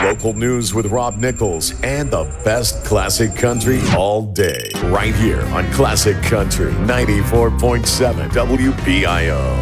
Local news with Rob Nichols and the best classic country all day. Right here on Classic Country 94.7 WBIO.